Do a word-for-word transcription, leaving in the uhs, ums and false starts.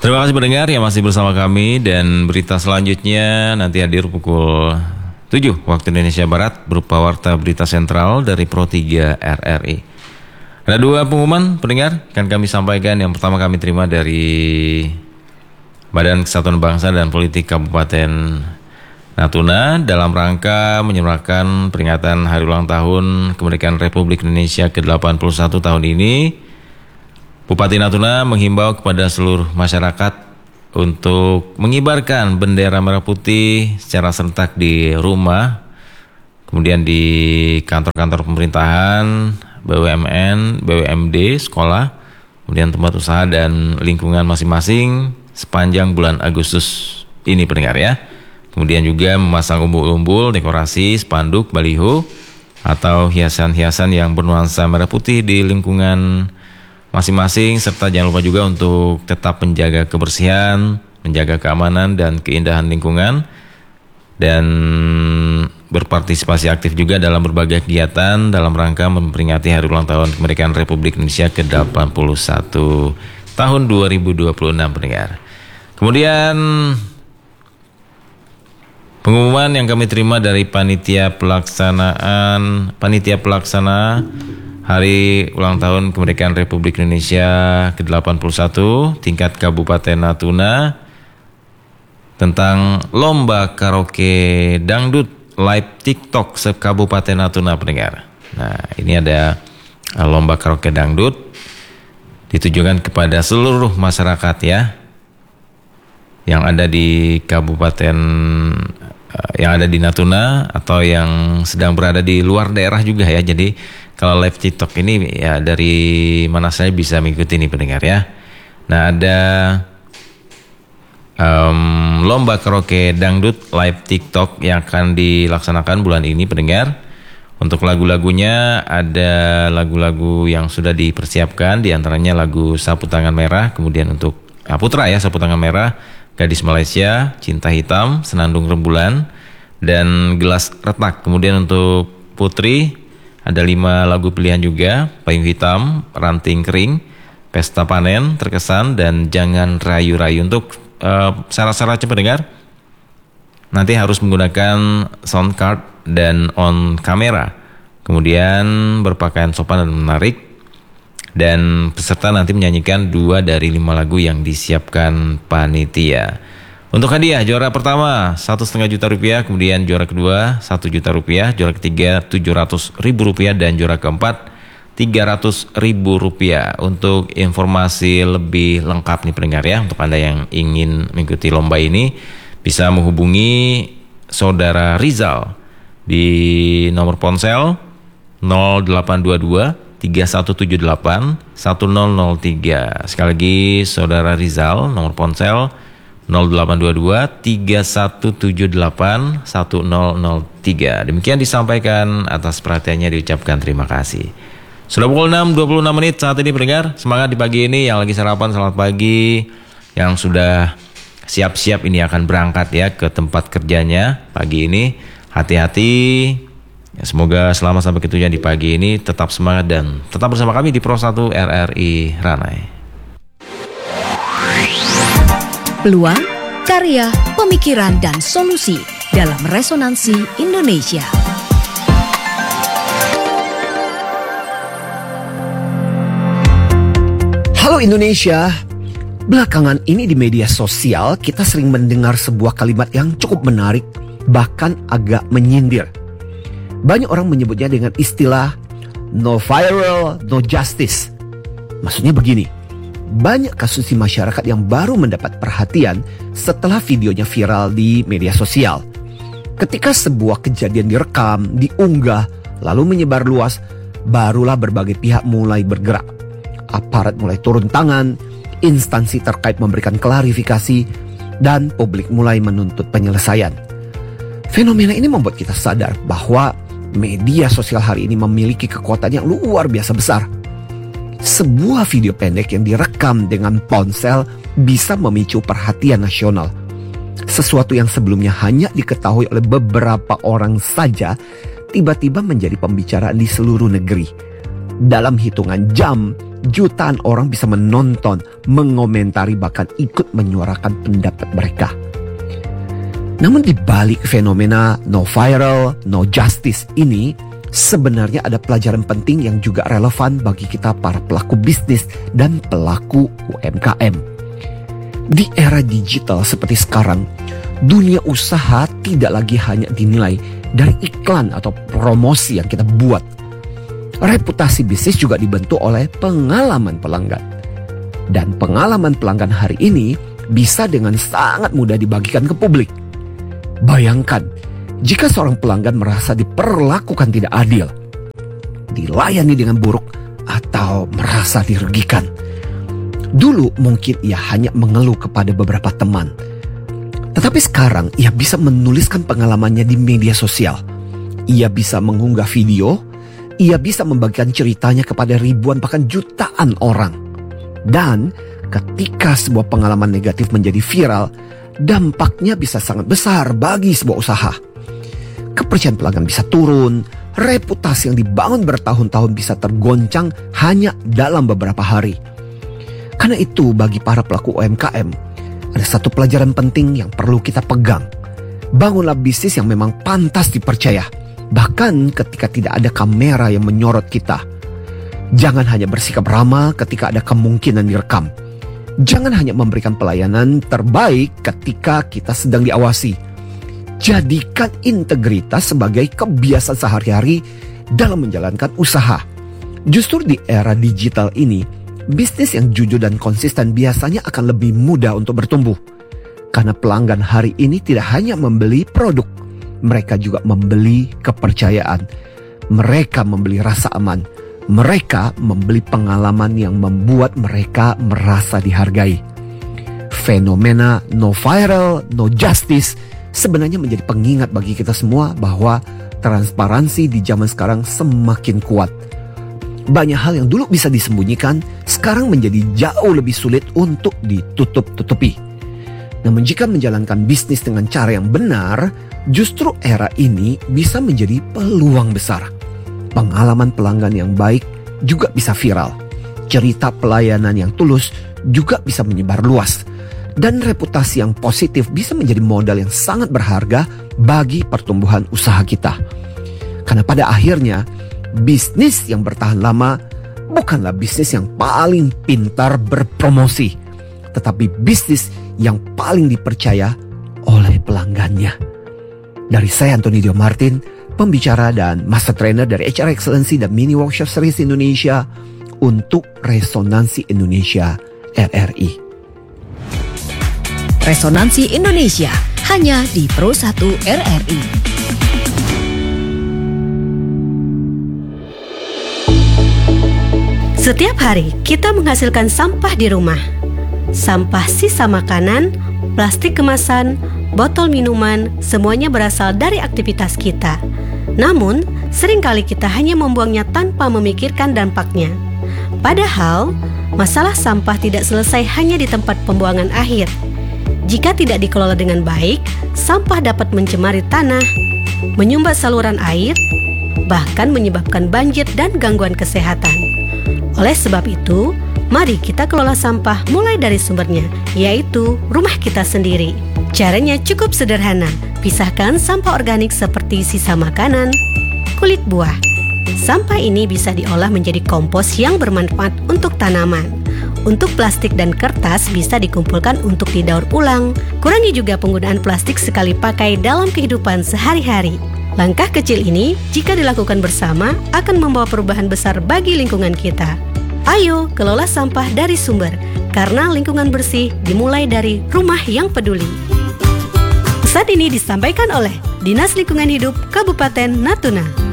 Terima kasih pendengar yang masih bersama kami, dan berita selanjutnya nanti hadir pukul tujuh waktu Indonesia Barat berupa warta berita sentral dari Pro tiga R R I. Ada dua pengumuman pendengar akan kami sampaikan. Yang pertama kami terima dari Badan Kesatuan Bangsa dan Politik Kabupaten Natuna dalam rangka menyemarakan peringatan Hari Ulang Tahun Kemerdekaan Republik Indonesia ke delapan puluh satu tahun ini. Bupati Natuna menghimbau kepada seluruh masyarakat untuk mengibarkan bendera merah putih secara serentak di rumah, kemudian di kantor-kantor pemerintahan, B U M N, B U M D, sekolah, kemudian tempat usaha dan lingkungan masing-masing sepanjang bulan Agustus ini pendengar ya. Kemudian juga memasang umbul-umbul, dekorasi, spanduk, baliho, atau hiasan-hiasan yang bernuansa merah putih di lingkungan masing-masing, serta jangan lupa juga untuk tetap menjaga kebersihan, menjaga keamanan dan keindahan lingkungan, dan berpartisipasi aktif juga dalam berbagai kegiatan dalam rangka memperingati Hari Ulang Tahun Kemerdekaan Republik Indonesia ke delapan puluh satu tahun dua ribu dua puluh enam pendengar. Kemudian pengumuman yang kami terima dari panitia pelaksanaan panitia pelaksana Hari Ulang Tahun Kemerdekaan Republik Indonesia ke delapan puluh satu tingkat Kabupaten Natuna tentang lomba karaoke dangdut live TikTok se-Kabupaten Natuna pendengar. Nah, ini ada lomba karaoke dangdut ditujukan kepada seluruh masyarakat ya yang ada di Kabupaten yang ada di Natuna atau yang sedang berada di luar daerah juga ya. Jadi kalau live TikTok ini ya dari mana saya bisa mengikuti ini pendengar ya. Nah, ada um, lomba karaoke dangdut live TikTok yang akan dilaksanakan bulan ini pendengar. Untuk lagu-lagunya ada lagu-lagu yang sudah dipersiapkan, diantaranya lagu Sapu Tangan Merah, kemudian untuk ah, Putra ya Sapu Tangan Merah, Gadis Malaysia, Cinta Hitam, Senandung Rembulan, dan Gelas Retak. Kemudian untuk Putri ada lima lagu pilihan juga, Payung Hitam, Ranting Kering, Pesta Panen, Terkesan, dan Jangan Rayu-Rayu. Untuk uh, syarat-syaratnya pendengar, nanti harus menggunakan sound card dan on kamera, kemudian berpakaian sopan dan menarik, dan peserta nanti menyanyikan dua dari lima lagu yang disiapkan panitia. Untuk hadiah, juara pertama satu setengah juta rupiah, kemudian juara kedua satu juta rupiah, juara ketiga tujuh ratus ribu rupiah, dan juara keempat tiga ratus ribu rupiah. Untuk informasi lebih lengkap nih pendengar ya, untuk Anda yang ingin mengikuti lomba ini bisa menghubungi saudara Rizal di nomor ponsel nol delapan dua dua tiga satu tujuh delapan satu nol nol tiga. Sekali lagi saudara Rizal nomor ponsel nol delapan dua dua tiga satu tujuh delapan satu nol nol tiga. Demikian disampaikan, atas perhatiannya diucapkan terima kasih. Sudah pukul enam dua puluh enam menit saat ini pendengar. Semangat di pagi ini, yang lagi sarapan selamat pagi, yang sudah siap-siap ini akan berangkat ya ke tempat kerjanya pagi ini. Hati-hati ya, semoga selamat sampai ke tujuan di pagi ini. Tetap semangat dan tetap bersama kami di Pro satu R R I Ranai. Peluang, karya, pemikiran, dan solusi dalam Resonansi Indonesia. Halo Indonesia, belakangan ini di media sosial kita sering mendengar sebuah kalimat yang cukup menarik, bahkan agak menyindir. Banyak orang menyebutnya dengan istilah no viral, no justice. Maksudnya begini, banyak kasus di masyarakat yang baru mendapat perhatian setelah videonya viral di media sosial. Ketika sebuah kejadian direkam, diunggah, lalu menyebar luas, barulah berbagai pihak mulai bergerak. Aparat mulai turun tangan, instansi terkait memberikan klarifikasi, dan publik mulai menuntut penyelesaian. Fenomena ini membuat kita sadar bahwa media sosial hari ini memiliki kekuatan yang luar biasa besar. Sebuah video pendek yang direkam dengan ponsel bisa memicu perhatian nasional. Sesuatu yang sebelumnya hanya diketahui oleh beberapa orang saja, tiba-tiba menjadi pembicaraan di seluruh negeri. Dalam hitungan jam, jutaan orang bisa menonton, mengomentari, bahkan ikut menyuarakan pendapat mereka. Namun di balik fenomena no viral, no justice ini, sebenarnya ada pelajaran penting yang juga relevan bagi kita para pelaku bisnis dan pelaku U M K M. Di era digital seperti sekarang, dunia usaha tidak lagi hanya dinilai dari iklan atau promosi yang kita buat. Reputasi bisnis juga dibentuk oleh pengalaman pelanggan. Dan pengalaman pelanggan hari ini bisa dengan sangat mudah dibagikan ke publik. Bayangkan, jika seorang pelanggan merasa diperlakukan tidak adil, dilayani dengan buruk, atau merasa dirugikan. Dulu mungkin ia hanya mengeluh kepada beberapa teman. Tetapi sekarang ia bisa menuliskan pengalamannya di media sosial. Ia bisa mengunggah video, ia bisa membagikan ceritanya kepada ribuan bahkan jutaan orang. Dan ketika sebuah pengalaman negatif menjadi viral, dampaknya bisa sangat besar bagi sebuah usaha. Kepercayaan pelanggan bisa turun, reputasi yang dibangun bertahun-tahun bisa tergoncang hanya dalam beberapa hari. Karena itu bagi para pelaku U M K M, ada satu pelajaran penting yang perlu kita pegang. Bangunlah bisnis yang memang pantas dipercaya, bahkan ketika tidak ada kamera yang menyorot kita. Jangan hanya bersikap ramah ketika ada kemungkinan direkam. Jangan hanya memberikan pelayanan terbaik ketika kita sedang diawasi. Jadikan integritas sebagai kebiasaan sehari-hari dalam menjalankan usaha. Justru di era digital ini, bisnis yang jujur dan konsisten biasanya akan lebih mudah untuk bertumbuh. Karena pelanggan hari ini tidak hanya membeli produk, mereka juga membeli kepercayaan. Mereka membeli rasa aman. Mereka membeli pengalaman yang membuat mereka merasa dihargai. Fenomena no viral, no justice sebenarnya menjadi pengingat bagi kita semua bahwa transparansi di zaman sekarang semakin kuat. Banyak hal yang dulu bisa disembunyikan, sekarang menjadi jauh lebih sulit untuk ditutup-tutupi. Namun jika menjalankan bisnis dengan cara yang benar, justru era ini bisa menjadi peluang besar. Pengalaman pelanggan yang baik juga bisa viral. Cerita pelayanan yang tulus juga bisa menyebar luas. Dan reputasi yang positif bisa menjadi modal yang sangat berharga bagi pertumbuhan usaha kita. Karena pada akhirnya, bisnis yang bertahan lama bukanlah bisnis yang paling pintar berpromosi, tetapi bisnis yang paling dipercaya oleh pelanggannya. Dari saya Antoni Dio Martin, pembicara dan master trainer dari H R Excellency dan Mini Workshop Series Indonesia untuk Resonansi Indonesia R R I. Resonansi Indonesia hanya di Pro satu R R I. Setiap hari kita menghasilkan sampah di rumah. Sampah sisa makanan, plastik kemasan, botol minuman, semuanya berasal dari aktivitas kita. Namun, seringkali kita hanya membuangnya tanpa memikirkan dampaknya. Padahal, masalah sampah tidak selesai hanya di tempat pembuangan akhir. Jika tidak dikelola dengan baik, sampah dapat mencemari tanah, menyumbat saluran air, bahkan menyebabkan banjir dan gangguan kesehatan. Oleh sebab itu, mari kita kelola sampah mulai dari sumbernya, yaitu rumah kita sendiri. Caranya cukup sederhana. Pisahkan sampah organik seperti sisa makanan, kulit buah. Sampah ini bisa diolah menjadi kompos yang bermanfaat untuk tanaman. Untuk plastik dan kertas bisa dikumpulkan untuk didaur ulang. Kurangi juga penggunaan plastik sekali pakai dalam kehidupan sehari-hari. Langkah kecil ini, jika dilakukan bersama, akan membawa perubahan besar bagi lingkungan kita. Ayo, kelola sampah dari sumber, karena lingkungan bersih dimulai dari rumah yang peduli. Pesan ini disampaikan oleh Dinas Lingkungan Hidup Kabupaten Natuna.